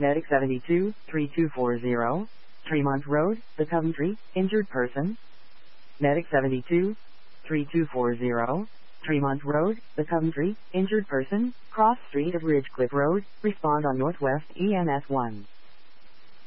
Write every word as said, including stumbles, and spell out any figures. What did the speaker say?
Medic seventy-two, three two four zero, Tremont Road, The Coventry, injured person. Medic seventy-two, three two four zero, Tremont Road, The Coventry, injured person, cross street of Ridgecliffe Road, respond on Northwest E M S one.